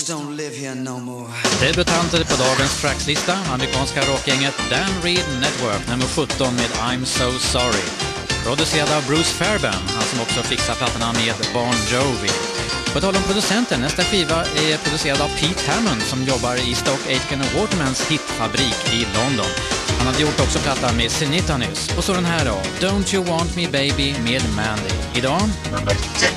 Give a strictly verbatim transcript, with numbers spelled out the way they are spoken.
just don't live here no more. Debutanter på dagens trackslista, amerikanska rockgänget Dan Reed Network, nummer sjutton med I'm So Sorry. Producerad av Bruce Fairbairn, han som också fixar plattorna med Bon Jovi. På tal om producenten, nästa skiva är producerad av Pete Hammond som jobbar i Stock Aitken och Watermans hitfabrik i London. Han hade gjort också plattan med Sinita nyss. Och så den här då, Don't You Want Me Baby med Mandy. Idag